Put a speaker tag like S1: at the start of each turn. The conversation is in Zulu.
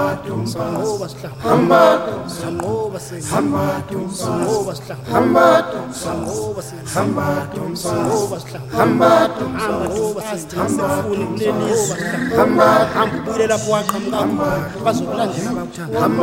S1: sangoba sihlamba sangoba sihlamba sangoba sihlamba sangoba sihlamba sangoba sihlamba sangoba sihlamba funi kulelisa hamba ubuyele lapho waqhamuka bazokulandela abakuthanda